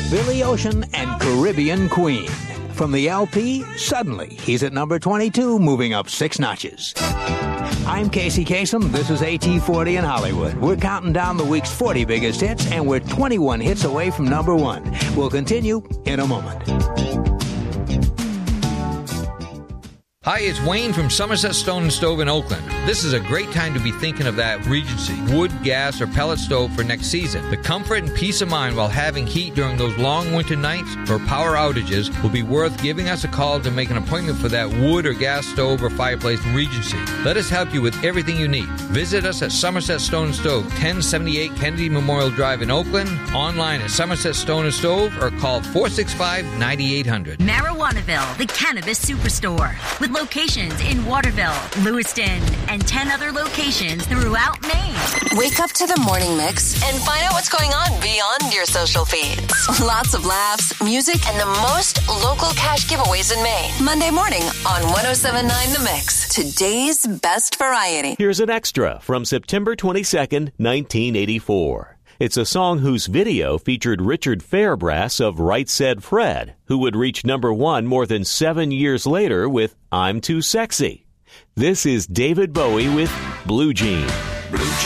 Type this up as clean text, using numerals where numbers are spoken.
Billy Ocean and Caribbean Queen. From the LP, suddenly he's at number 22, moving up 6 notches. I'm Casey Kasem. This is AT40 in Hollywood. We're counting down the week's 40 biggest hits, and we're 21 hits away from number 1. We'll continue in a moment. Hi, it's Wayne from Somerset Stone & Stove in Oakland. This is a great time to be thinking of that Regency, wood, gas, or pellet stove for next season. The comfort and peace of mind while having heat during those long winter nights or power outages will be worth giving us a call to make an appointment for that wood or gas stove or fireplace in Regency. Let us help you with everything you need. Visit us at Somerset Stone & Stove, 1078 Kennedy Memorial Drive in Oakland, online at Somerset Stone & Stove, or call 465-9800. Marijuanaville, the cannabis superstore, with locations in Waterville, Lewiston, and 10 other locations throughout Maine. Wake up to the morning mix and find out what's going on beyond your social feeds. Lots of laughs, music, and the most local cash giveaways in Maine. Monday morning on 107.9 The Mix. Today's best variety. Here's an extra from September 22nd, 1984. It's a song whose video featured Richard Fairbrass of Right Said Fred, who would reach number 1 more than 7 years later with I'm Too Sexy. This is David Bowie with Blue Jean. Blue Jean.